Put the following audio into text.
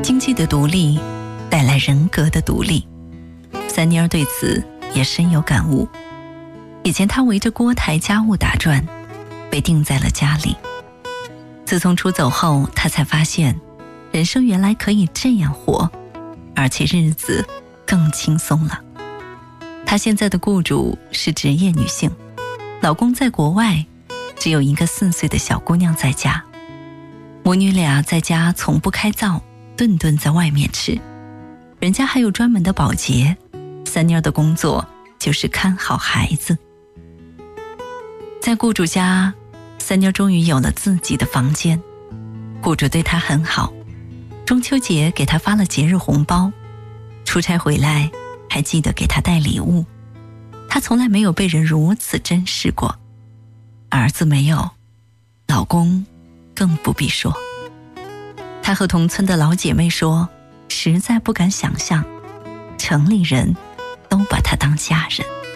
经济的独立带来人格的独立。三妮儿对此也深有感悟。以前她围着锅台家务打转，被定在了家里。自从出走后，她才发现人生原来可以这样活，而且日子更轻松了。她现在的雇主是职业女性，老公在国外，只有一个4岁的小姑娘在家。母女俩在家从不开灶，顿顿在外面吃。人家还有专门的保洁，三妮儿的工作就是看好孩子。在雇主家，三妮儿终于有了自己的房间。雇主对她很好，中秋节给她发了节日红包，出差回来还记得给她带礼物。她从来没有被人如此珍视过。儿子没有，老公更不必说。她和同村的老姐妹说，实在不敢想象，城里人都把她当家人。